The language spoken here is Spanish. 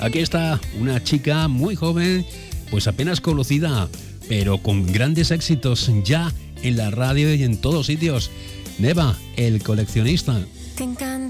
Aquí está una chica muy joven, pues apenas conocida, pero con grandes éxitos ya en la radio y en todos sitios. Neva, el coleccionista. Te encanta.